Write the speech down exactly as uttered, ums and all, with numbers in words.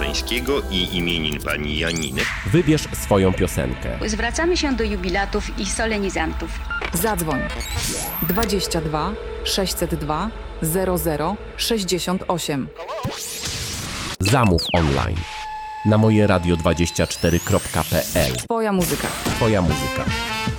Jańskiego i imienin pani Janiny. Wybierz swoją piosenkę. Zwracamy się do jubilatów i solenizantów. Zadzwoń dwadzieścia dwa sześćset dwa zero zero sześćdziesiąt osiem. Zamów online na moje radio dwadzieścia cztery kropka p l. Twoja muzyka. Twoja muzyka.